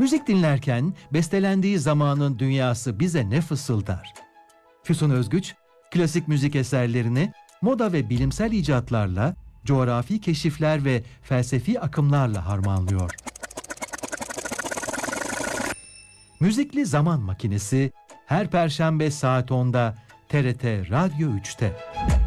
Müzik dinlerken bestelendiği zamanın dünyası bize ne fısıldar? Füsun Özgüç, klasik müzik eserlerini moda ve bilimsel icatlarla, coğrafi keşifler ve felsefi akımlarla harmanlıyor. Müzikli Zaman Makinesi her Perşembe saat 10'da TRT Radyo 3'te.